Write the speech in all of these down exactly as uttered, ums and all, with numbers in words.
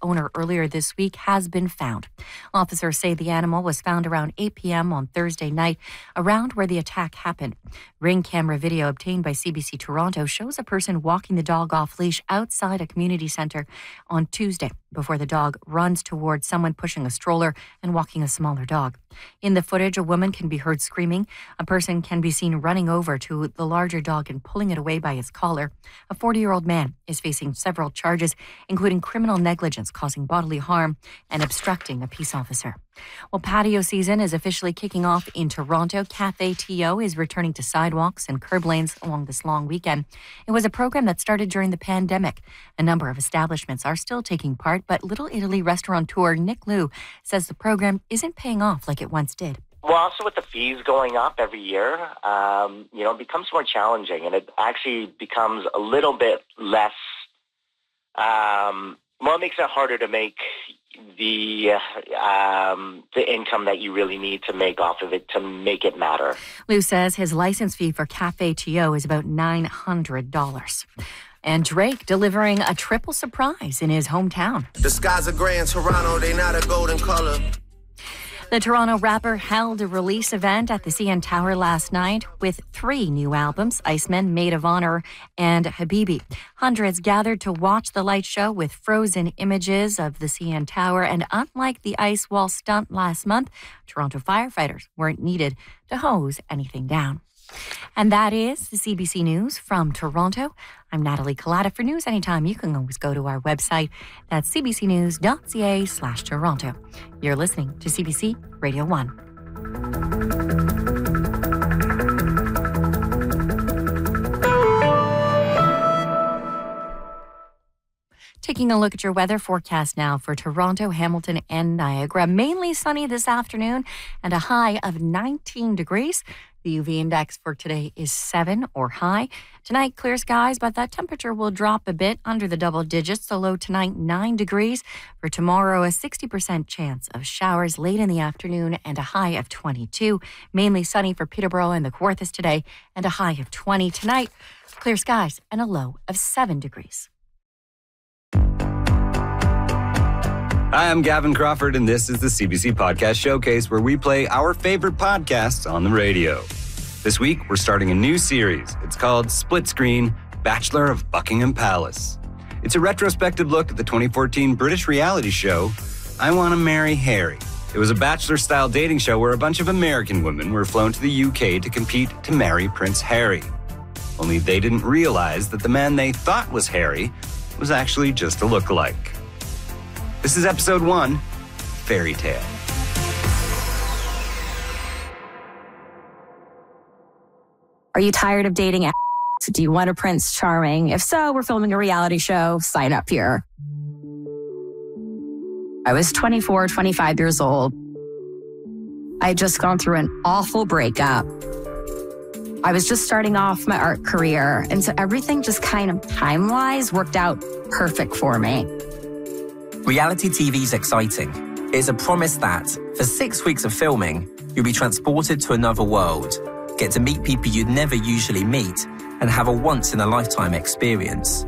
owner earlier this week has been found. Officers say the animal was found around eight p.m. on Thursday night, around where the attack happened. Ring camera video obtained by C B C Toronto shows a person walking the dog off leash outside a community centre on Tuesday before the dog runs towards someone pushing a stroller and walking a smaller dog. In the footage, a woman can be heard screaming. A person can be seen running over to the larger dog and pulling it away by its collar. A forty-year-old man is facing several charges, including criminal negligence causing bodily harm and obstructing a peace officer. Well, patio season is officially kicking off in Toronto. Cafe T O is returning to sidewalks and curb lanes along this long weekend. It was a program that started during the pandemic. A number of establishments are still taking part, but Little Italy restaurateur Nick Liu says the program isn't paying off like it once did. Well, also with the fees going up every year, um, you know, it becomes more challenging, and it actually becomes a little bit less, um, well, it makes it harder to make the um, the income that you really need to make off of it to make it matter. Liu says his license fee for Cafe T O is about nine hundred dollars. And Drake delivering a triple surprise in his hometown. The skies are gray in Toronto, they not a golden color. The Toronto rapper held a release event at the C N Tower last night with three new albums, Iceman, Maid of Honor, and Habibi. Hundreds gathered to watch the light show with frozen images of the C N Tower, and unlike the ice wall stunt last month, Toronto firefighters weren't needed to hose anything down. And that is the C B C News from Toronto. I'm Natalie Collada. For news anytime, you can always go to our website. That's cbcnews.ca slash Toronto. You're listening to C B C Radio one. Taking a look at your weather forecast now for Toronto, Hamilton, and Niagara. Mainly sunny this afternoon and a high of nineteen degrees. The U V index for today is seven or high. Tonight, clear skies, but that temperature will drop a bit under the double digits. The low tonight, nine degrees. For tomorrow, a sixty percent chance of showers late in the afternoon and a high of twenty-two. Mainly sunny for Peterborough and the Kawarthas today and a high of twenty. Tonight, clear skies and a low of seven degrees. Hi, I'm Gavin Crawford, and this is the C B C Podcast Showcase, where we play our favorite podcasts on the radio. This week, we're starting a new series. It's called Split Screen, Bachelor of Buckingham Palace. It's a retrospective look at the twenty fourteen British reality show, I Want to Marry Harry. It was a bachelor-style dating show where a bunch of American women were flown to the U K to compete to marry Prince Harry. Only they didn't realize that the man they thought was Harry was actually just a lookalike. This is episode one, Fairy Tale. Are you tired of dating apps? Do you want a Prince Charming? If so, we're filming a reality show. Sign up here. I was twenty-four, twenty-five years old. I had just gone through an awful breakup. I was just starting off my art career, and so everything just kind of time-wise worked out perfect for me. Reality T V's exciting. It's a promise that, for six weeks of filming, you'll be transported to another world, get to meet people you'd never usually meet, and have a once-in-a-lifetime experience.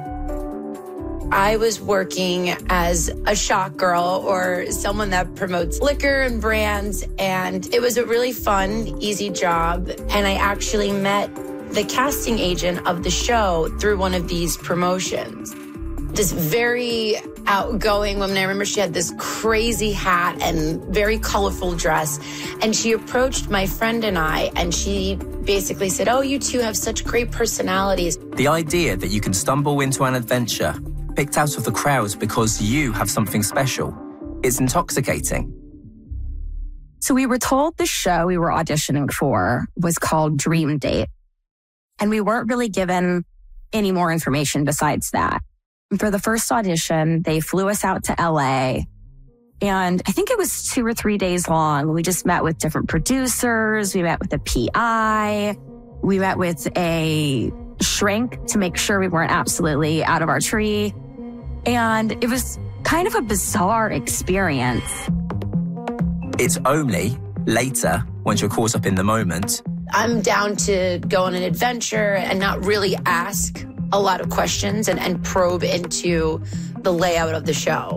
I was working as a shop girl or someone that promotes liquor and brands, and it was a really fun, easy job. And I actually met the casting agent of the show through one of these promotions. This very outgoing woman. I remember she had this crazy hat and very colorful dress. And she approached my friend and I, and she basically said, "Oh, you two have such great personalities." The idea that you can stumble into an adventure, picked out of the crowds because you have something special, is intoxicating. So we were told the show we were auditioning for was called Dream Date. And we weren't really given any more information besides that. For the first audition, they flew us out to L A, and I think it was two or three days long. We just met with different producers. We met with a P I. We met with a shrink to make sure we weren't absolutely out of our tree. And it was kind of a bizarre experience. It's only later, once you're caught up in the moment. I'm down to go on an adventure and not really ask a lot of questions and, and probe into the layout of the show.